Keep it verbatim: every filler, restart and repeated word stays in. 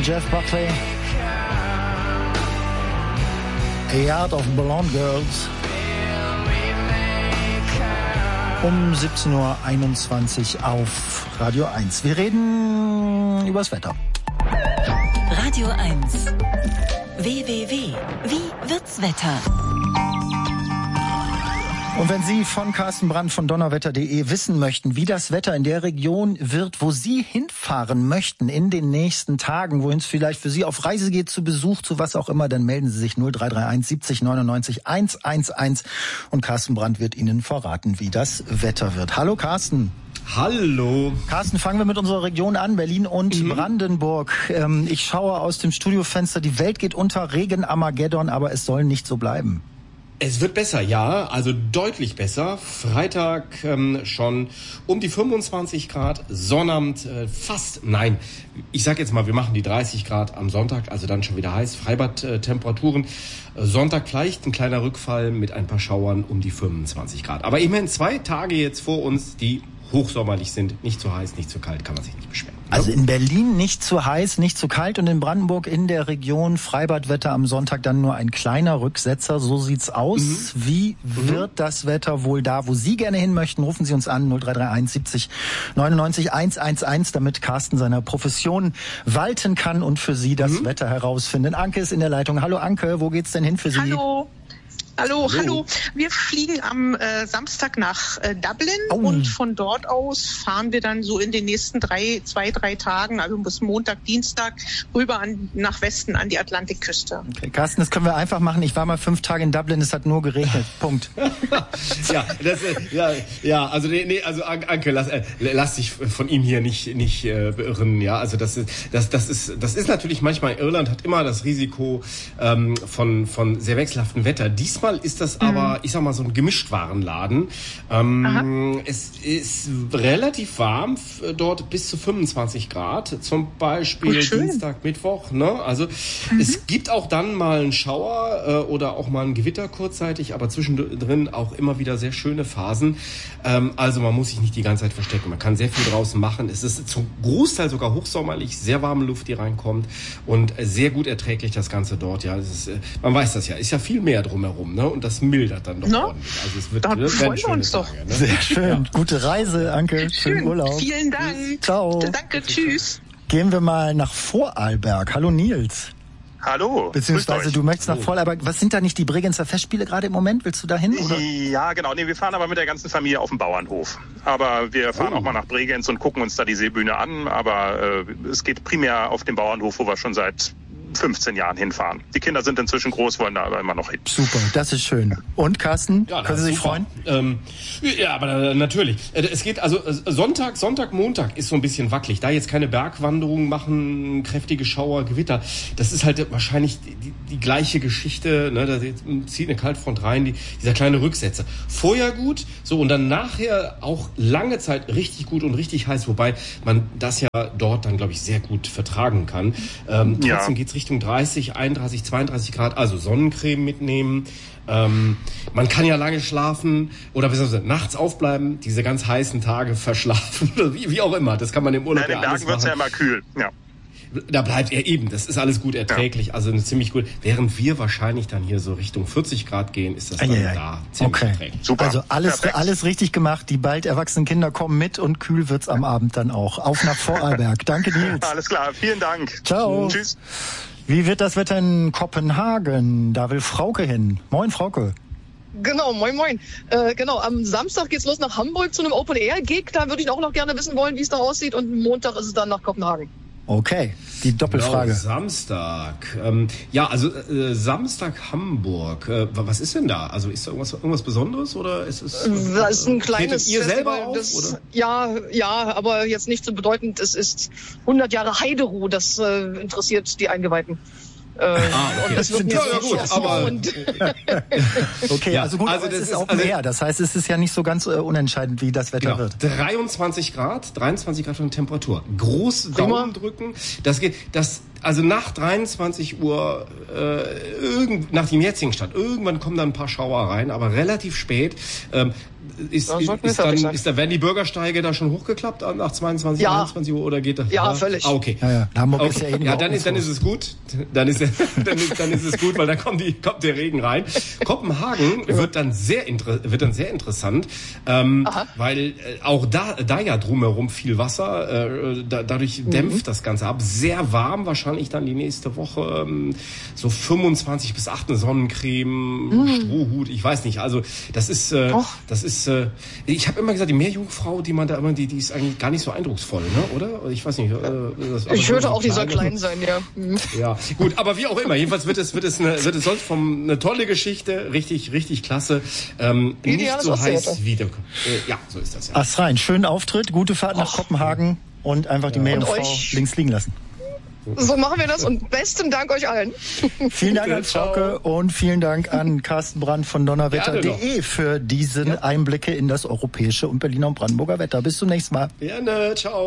Jeff Buckley. A Yard of Blonde Girls. Um siebzehn Uhr einundzwanzig auf Radio eins. Wir reden übers Wetter. Radio eins. W W W. Wie wird's Wetter? Und wenn Sie von Carsten Brandt von donnerwetter punkt de wissen möchten, wie das Wetter in der Region wird, wo Sie hinfahren möchten in den nächsten Tagen, wohin es vielleicht für Sie auf Reise geht, zu Besuch, zu was auch immer, dann melden Sie sich null drei drei eins siebzig neunundneunzig hundertelf und Carsten Brandt wird Ihnen verraten, wie das Wetter wird. Hallo Carsten. Hallo. Carsten, fangen wir mit unserer Region an, Berlin und mhm. Brandenburg. Ähm, ich schaue aus dem Studiofenster, die Welt geht unter, Regen, Armageddon, aber es soll nicht so bleiben. Es wird besser, ja, also deutlich besser. Freitag ähm, schon um die fünfundzwanzig Grad, Sonnabend äh, fast, nein, ich sag jetzt mal, wir machen die dreißig Grad am Sonntag, also dann schon wieder heiß, Freibad-Temperaturen. Äh, Sonntag vielleicht ein kleiner Rückfall mit ein paar Schauern um die fünfundzwanzig Grad. Aber immerhin zwei Tage jetzt vor uns, die hochsommerlich sind, nicht zu heiß, nicht zu kalt, kann man sich nicht beschweren. Also in Berlin nicht zu heiß, nicht zu kalt und in Brandenburg in der Region Freibadwetter am Sonntag dann nur ein kleiner Rücksetzer. So sieht's aus. Mhm. Wie mhm. wird das Wetter wohl da, wo Sie gerne hin möchten? Rufen Sie uns an null drei drei eins siebzig neunundneunzig hundertelf, damit Carsten seiner Profession walten kann und für Sie das mhm. Wetter herausfinden. Anke ist in der Leitung. Hallo Anke, wo geht's denn hin für Sie? Hallo. Hallo, hallo, hallo. Wir fliegen am äh, Samstag nach äh, Dublin oh. und von dort aus fahren wir dann so in den nächsten drei, zwei, drei Tagen, also bis Montag, Dienstag, rüber an, nach Westen an die Atlantikküste. Okay, Carsten, das können wir einfach machen. Ich war mal fünf Tage in Dublin, es hat nur geregnet. Punkt. ja, das, ja, ja, also nee, nee, also Anke, lass, äh, lass dich von ihm hier nicht nicht äh, beirren. Ja, also das ist das das ist das ist natürlich manchmal Irland hat immer das Risiko ähm, von von sehr wechselhaftem Wetter. Diesmal ist das aber, mhm. ich sag mal, so ein Gemischtwarenladen. Ähm, es ist relativ warm dort, bis zu fünfundzwanzig Grad, zum Beispiel oh, Dienstag, Mittwoch. Ne? Also mhm. es gibt auch dann mal einen Schauer äh, oder auch mal ein Gewitter kurzzeitig, aber zwischendrin auch immer wieder sehr schöne Phasen. Ähm, also man muss sich nicht die ganze Zeit verstecken. Man kann sehr viel draußen machen. Es ist zum Großteil sogar hochsommerlich, sehr warme Luft, die reinkommt und sehr gut erträglich das Ganze dort. Ja, es ist, man weiß das ja, ist ja viel mehr drumherum. Ne? Und das mildert dann doch no? ordentlich. Also es wird da ne, freuen wir uns Tage, doch. Ne? Sehr schön. Ja. Gute Reise, Anke. Schönen Urlaub. Vielen Dank. Ciao. Danke, tschüss. Gehen wir mal nach Vorarlberg. Hallo Nils. Hallo. Beziehungsweise du möchtest nach Vorarlberg. Was sind da nicht die Bregenzer Festspiele gerade im Moment? Willst du da hin? Oder? Ja, genau. Nee, wir fahren aber mit der ganzen Familie auf den Bauernhof. Aber wir fahren oh. auch mal nach Bregenz und gucken uns da die Seebühne an. Aber äh, es geht primär auf den Bauernhof, wo wir schon seit fünfzehn Jahren hinfahren. Die Kinder sind inzwischen groß, wollen da aber immer noch hin. Super, das ist schön. Und Carsten, ja, können Sie sich super. freuen? Ähm, ja, aber natürlich. Es geht also Sonntag, Sonntag, Montag ist so ein bisschen wackelig. Da jetzt keine Bergwanderungen machen, kräftige Schauer, Gewitter. Das ist halt wahrscheinlich die, die, die gleiche Geschichte. Ne? Da zieht eine Kaltfront rein, die, dieser kleine Rücksetzer. Vorher gut, so und dann nachher auch lange Zeit richtig gut und richtig heiß, wobei man das ja dort dann, glaube ich, sehr gut vertragen kann. Ähm, trotzdem ja. geht's Richtung dreißig, einunddreißig, zweiunddreißig Grad, also Sonnencreme mitnehmen. Ähm, man kann ja lange schlafen oder beziehungsweise nachts aufbleiben, diese ganz heißen Tage verschlafen, wie, wie auch immer. Das kann man im Urlaub ja alles machen. In den Bergen wird's ja immer kühl, ja. Da bleibt er eben, das ist alles gut erträglich, ja. also ziemlich gut. Während wir wahrscheinlich dann hier so Richtung vierzig Grad gehen, ist das dann ja, ja. da ziemlich okay. erträglich. Super. Also alles, alles richtig gemacht, die bald erwachsenen Kinder kommen mit und kühl wird's am Abend dann auch. Auf nach Vorarlberg. Danke Nils. Alles klar, vielen Dank. Ciao. Tschüss. Wie wird das Wetter in Kopenhagen? Da will Frauke hin. Moin Frauke. Genau, moin moin. Äh, genau, am Samstag geht's los nach Hamburg zu einem Open-Air-Gig. Da würde ich auch noch gerne wissen wollen, wie es da aussieht. Und Montag ist es dann nach Kopenhagen. Okay, die Doppelfrage. Genau, Samstag. Ähm, ja, also äh, Samstag Hamburg. Äh, was ist denn da? Also ist da irgendwas, irgendwas Besonderes oder ist es? Äh, das ist ein kleines ihr Festival. Selber auf, das, oder? Ja, ja, aber jetzt nicht so bedeutend. Es ist hundert Jahre Heideruh. Das äh, interessiert die Eingeweihten. Äh, ah, okay. Und das wird mir ja, sehr ja, gut, Spaß aber und okay, ja, also gut, also aber das es ist ist auch also mehr. Das heißt, es ist ja nicht so ganz äh, unentscheidend, wie das Wetter genau. wird. dreiundzwanzig Grad, dreiundzwanzig Grad von Temperatur. Groß Prima. Daumen drücken. Das geht, das also nach dreiundzwanzig Uhr, äh, irgend, nach dem jetzigen Stand, irgendwann kommen dann ein paar Schauer rein, aber relativ spät. Ähm, ist, ist, ist, dann, ist da, werden die Bürgersteige da schon hochgeklappt nach zweiundzwanzig, ja. einundzwanzig Uhr oder geht das? Ja, ja? völlig. Ah, okay. Ja, ja. Hamburg okay. ist ja, eben ja dann, ist, dann ist es gut. Dann ist, dann ist, dann ist es gut, weil dann kommt, die, kommt der Regen rein. Kopenhagen wird dann sehr, wird dann sehr interessant, ähm, weil äh, auch da, da ja drumherum viel Wasser, äh, da, dadurch mhm. dämpft das Ganze ab. Sehr warm wahrscheinlich dann die nächste Woche, ähm, so fünfundzwanzig bis acht eine Sonnencreme, mhm. Strohhut, ich weiß nicht. Also das ist, äh, das ist, äh, ich habe immer gesagt, die Meerjungfrau, die man da immer, die, die ist eigentlich gar nicht so eindrucksvoll, ne? Oder? Ich weiß nicht. Äh, das, ich hörte auch, die soll klein sein, ja. Mhm. Ja, gut, aber wie auch immer. Jedenfalls wird es, wird es eine, wird es sonst vom eine tolle Geschichte, richtig, richtig klasse. Ähm, nicht so heiß wie der. Äh, ja, so ist das ja. Ast rein, schönen Auftritt, gute Fahrt nach Och. Kopenhagen und einfach die ja. Meerjungfrau links liegen lassen. So machen wir das und besten Dank euch allen. Vielen Dank an Frauke und vielen Dank an Carsten Brandt von donnerwetter punkt de für diese ja. Einblicke in das europäische und Berliner und Brandenburger Wetter. Bis zum nächsten Mal. Gerne, ciao.